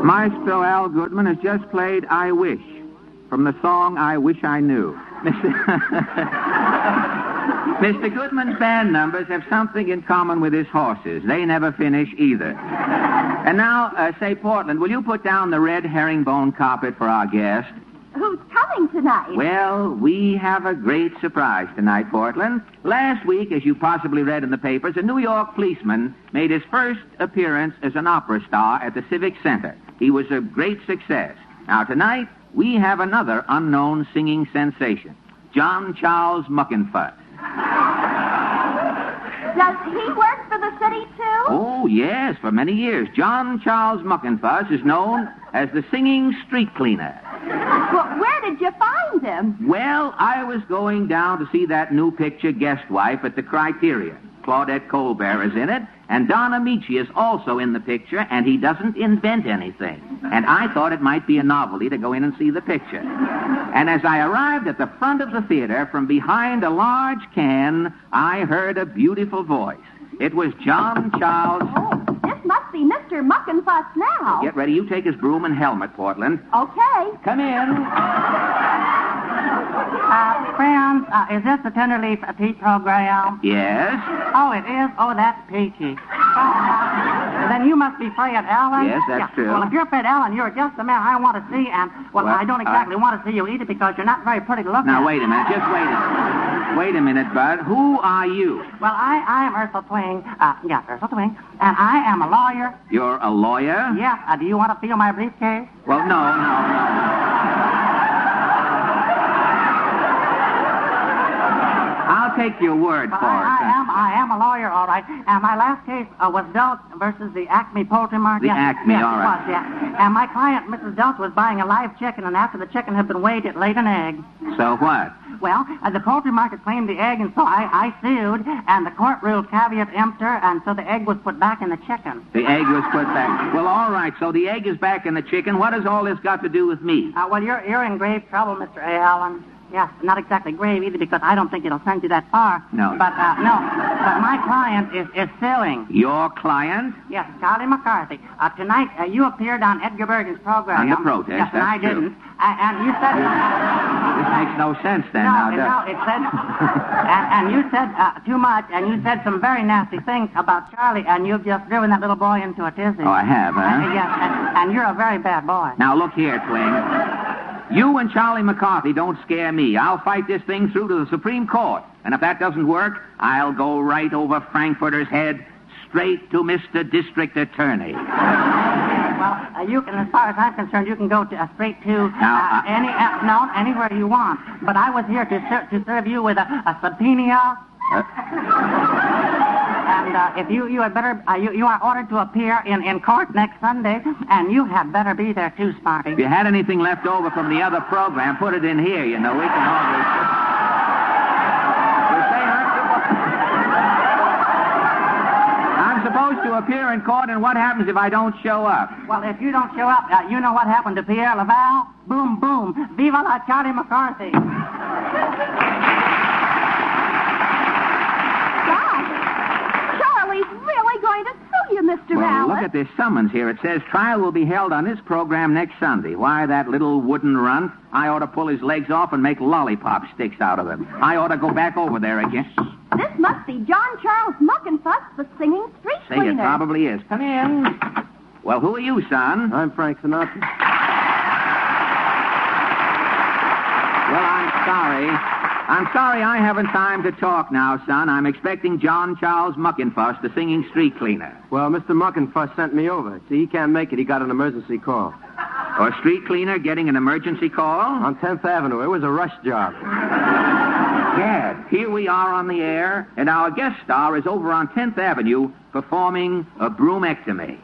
Maestro Al Goodman has just played I Wish from the song I Wish I Knew. Mr. Goodman's band numbers have something in common with his horses. They never finish either. And now, say, Portland, will you put down the red herringbone carpet for our guest? Who's coming tonight? Well, we have a great surprise tonight, Portland. Last week, as you possibly read in the papers, a New York policeman made his first appearance as an opera star at the Civic Center. He was a great success. Now, tonight, we have another unknown singing sensation, John Charles Muckenfuss. Does he work for the city, too? Oh, yes, for many years. John Charles Muckenfuss is known as the singing street cleaner. Well, where did you find him? Well, I was going down to see that new picture, Guest Wife, at the Criterion. Claudette Colbert is in it, and Don Amici is also in the picture, and he doesn't invent anything. And I thought it might be a novelty to go in and see the picture. And as I arrived at the front of the theater, from behind a large can, I heard a beautiful voice. It was John Charles... Oh, this must be Mr. Muckenfuss now. Get ready. You take his broom and helmet, Portland. Okay. Come in. Friends, is this the Tenderleaf Tea program? Yes? Oh, it is? Oh, that's peachy. Then you must be Fred Allen. Yes, that's true. Well, if you're Fred Allen, you're just the man I want to see, and, well I don't exactly want to see you either because you're not very pretty to look at. Now, wait a minute. Just wait a minute. Wait a minute, Bud. Who are you? Well, I am Ursula Twing. Yes, Ursula Twing. And I am a lawyer. You're a lawyer? Yes. Do you want to feel my briefcase? Well, no. I'll take your word for it. I am a lawyer, all right. And my last case was Delch versus the Acme Poultry Market. The Acme, yes, all right. It was, yeah. And my client, Mrs. Delch, was buying a live chicken, and after the chicken had been weighed, it laid an egg. So what? Well, the poultry market claimed the egg, and so I sued, and the court ruled caveat emptor, and so the egg was put back in the chicken. The egg was put back. Well, all right, so the egg is back in the chicken. What has all this got to do with me? Well, you're in grave trouble, Mr. A. Allen. Yes, not exactly grave either, because I don't think it'll send you that far. No. But, no. But my client is suing. Your client? Yes, Charlie McCarthy. Tonight, you appeared on Edgar Bergen's program. On the protest, yes, and I true. didn't. And you said... This makes no sense, then. No, it said... and you said too much, and you said some very nasty things about Charlie, and you've just driven that little boy into a tizzy. Oh, I have, huh? Yes, and you're a very bad boy. Now, look here, Twing. You and Charlie McCarthy don't scare me. I'll fight this thing through to the Supreme Court. And if that doesn't work, I'll go right over Frankfurter's head straight to Mr. District Attorney. Well, you can, as far as I'm concerned, you can go to, straight to anywhere you want. But I was here to serve you with a subpoena. And if you had better, you are ordered to appear in court next Sunday, and you had better be there too, Smarty. If you had anything left over from the other program, put it in here, you know. We can always... I'm supposed to appear in court, and what happens if I don't show up? Well, if you don't show up, you know what happened to Pierre Laval? Boom, boom. Viva la Charlie McCarthy. Going to sue you, Mr. Well, Allen. look at this summons here. It says trial will be held on this program next Sunday. Why, that little wooden runt, I ought to pull his legs off and make lollipop sticks out of him. I ought to go back over there again. This must be John Charles Muckenfuss, the singing street cleaner. It probably is. Come in. Well, who are you, son? I'm Frank Sinatra. Well, I'm sorry I haven't time to talk now, son. I'm expecting John Charles Muckenfuss, the singing street cleaner. Well, Mr. Muckenfuss sent me over. See, he can't make it. He got an emergency call. Or a street cleaner getting an emergency call? On 10th Avenue. It was a rush job. Gad, here we are on the air, and our guest star is over on 10th Avenue performing a broomectomy.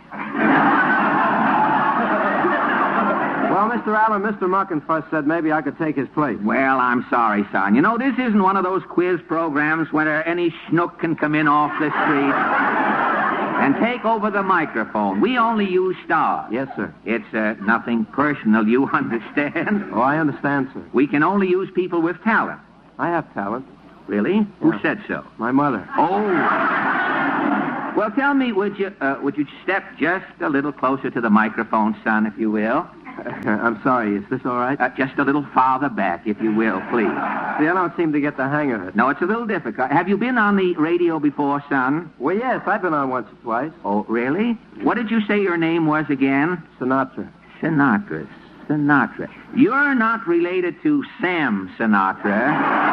Well, Mr. Allen, Mr. Muckenfuss said maybe I could take his place. Well, I'm sorry, son. You know, this isn't one of those quiz programs where any schnook can come in off the street and take over the microphone. We only use stars. Yes, sir. It's nothing personal, you understand? Oh, I understand, sir. We can only use people with talent. I have talent. Really? Yeah. Who said so? My mother. Oh. Well, tell me, would you step just a little closer to the microphone, son, if you will? I'm sorry, is this all right? Just a little farther back, if you will, please. See, I don't seem to get the hang of it. No, it's a little difficult. Have you been on the radio before, son? Well, yes, I've been on once or twice. Oh, really? What did you say your name was again? Sinatra. Sinatra. You're not related to Sam Sinatra.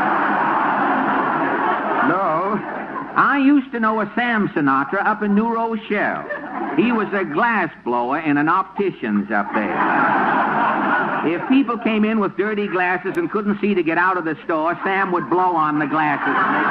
No. I used to know a Sam Sinatra up in New Rochelle. He was a glass blower in an optician's up there. If people came in with dirty glasses and couldn't see to get out of the store, Sam would blow on the glasses.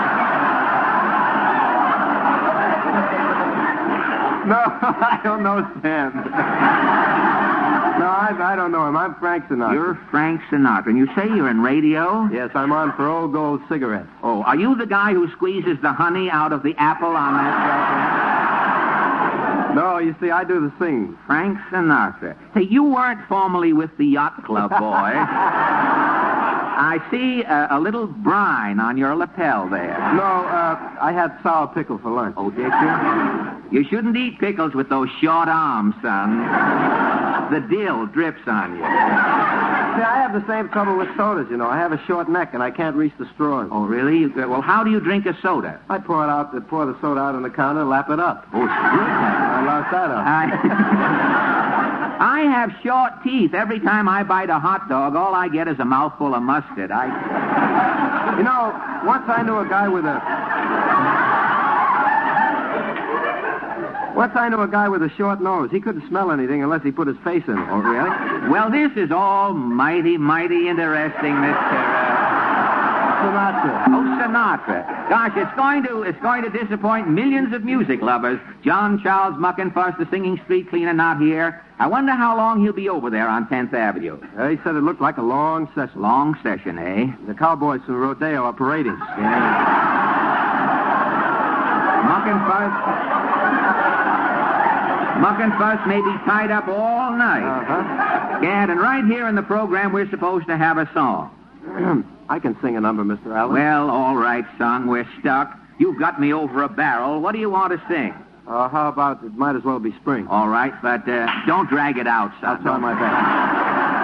No, I don't know Sam. No, I don't know him. I'm Frank Sinatra. You're Frank Sinatra. And you say you're in radio? Yes, I'm on for Old Gold Cigarettes. Oh, are you the guy who squeezes the honey out of the apple on that program? No, you see, I do the singing. Frank Sinatra. Hey, you weren't formerly with the Yacht Club, boy. I see a little brine on your lapel there. No, I had sour pickle for lunch. Oh, did you? You shouldn't eat pickles with those short arms, son. The dill drips on you. See, I have the same trouble with sodas, you know. I have a short neck, and I can't reach the straws. Oh, really? Well, how do you drink a soda? I pour the soda out on the counter and lap it up. Oh, it's good. I lost that up. I have short teeth. Every time I bite a hot dog, all I get is a mouthful of mustard. You know, once I knew a guy with a short nose. He couldn't smell anything unless he put his face in it. Oh, really? Well, this is all mighty, mighty interesting, Mr. Sinatra. Oh, Sinatra. Gosh, it's going to disappoint millions of music lovers. John Charles Muckenfuss, the singing street cleaner, not here. I wonder how long he'll be over there on 10th Avenue. He said it looked like a long session. Long session, eh? The cowboys from Rodeo are parading. Yeah. Muckenfuss may be tied up all night. Uh-huh. Gad, and right here in the program, we're supposed to have a song. I can sing a number, Mr. Allen. Well, all right, son, we're stuck. You've got me over a barrel. What do you want to sing? How about it might as well be spring? All right, but don't drag it out, son. I'll try my best.